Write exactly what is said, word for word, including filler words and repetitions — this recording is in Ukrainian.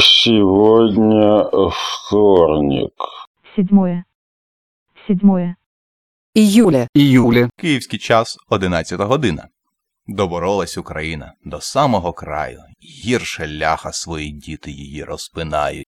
Сегодня вторник. Седьмое. Седьмое. Июля. Июля. Київський час одинадцята година. Доборолась Україна до самого краю. Гірше ляха свої діти її розпинають.